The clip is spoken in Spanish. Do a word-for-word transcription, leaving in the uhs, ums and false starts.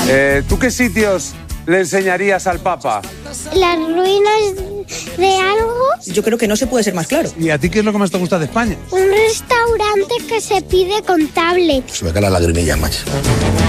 Eh, ¿Tú qué sitios le enseñarías al Papa? Las ruinas de algo. Yo creo que no se puede ser más claro. ¿Y a ti qué es lo que más te gusta de España? Un restaurante que se pide con tablet. Se me caen las lagrimillas, macho.